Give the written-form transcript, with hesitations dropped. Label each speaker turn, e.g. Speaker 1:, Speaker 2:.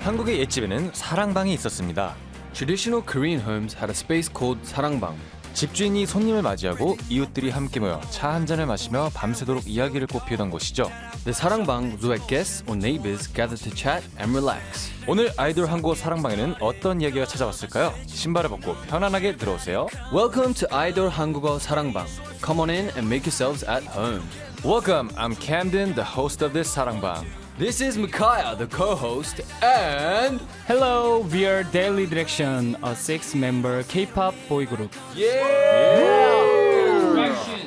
Speaker 1: 한국의 옛집에는 사랑방이 있었습니다.
Speaker 2: Traditional Korean homes had a space called 사랑방.
Speaker 1: 집주인이 손님을 맞이하고 이웃들이 함께 모여 차 한 잔을 마시며 밤새도록 이야기를 꽃피우던 곳이죠.
Speaker 2: The 사랑방 was where guests or neighbors gathered to chat and relax.
Speaker 1: 오늘 아이돌 한국어 사랑방에는 어떤 이야기가 찾아왔을까요? 신발을 벗고 편안하게 들어오세요.
Speaker 2: Welcome to 아이돌 한국어 사랑방. Come on in and make yourselves at home.
Speaker 1: Welcome, I'm Camden, the host of this 사랑방.
Speaker 2: This is Micaiah, the co-host, and
Speaker 3: Hello, we are Daily Direction, a six-member K-pop boy group.
Speaker 2: yeah!